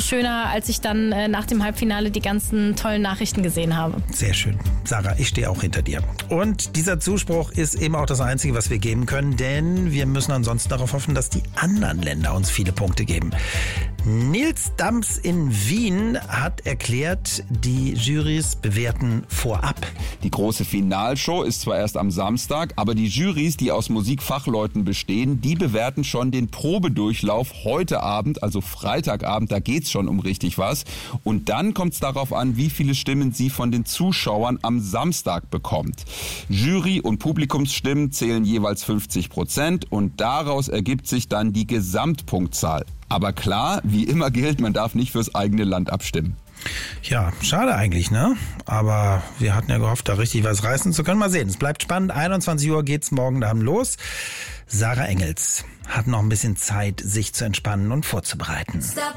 schöner, als ich dann nach dem Halbfinale die ganzen tollen Nachrichten gesehen habe. Sehr schön. Sarah, ich stehe auch hinter dir. Und dieser Zuspruch ist eben auch das Einzige, was wir geben können, denn wir müssen ansonsten darauf hoffen, dass die anderen Länder uns viele Punkte geben. Nils Dams in Wien hat erklärt, die Jurys bewerten vorab. Die große Finalshow ist zwar erst am Samstag, aber die Jurys, die aus Musikfachleuten bestehen, die bewerten schon den Probedurchlauf heute Abend, also Freitagabend, da geht's schon um richtig was. Und dann kommt's darauf an, wie viele Stimmen sie von den Zuschauern am Samstag bekommt. Jury- und Publikumsstimmen zählen jeweils 50% und daraus ergibt sich dann die Gesamtpunktzahl. Aber klar, wie immer gilt, man darf nicht fürs eigene Land abstimmen. Ja, schade eigentlich, ne? Aber wir hatten ja gehofft, da richtig was reißen zu können. Mal sehen, es bleibt spannend. 21 Uhr geht's morgen Abend los. Sarah Engels hat noch ein bisschen Zeit, sich zu entspannen und vorzubereiten.